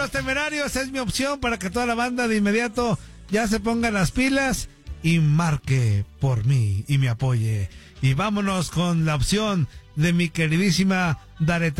Los Temerarios es mi opción para que toda la banda de inmediato ya se ponga las pilas y marque por mí y me apoye. Y vámonos con la opción de mi queridísima Darete.